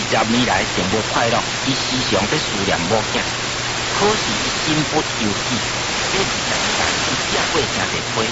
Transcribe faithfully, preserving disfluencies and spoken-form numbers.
十年来并无快乐，伊时常在思念某囝。可是伊心不由己，这二十年来伊吃过真侪亏。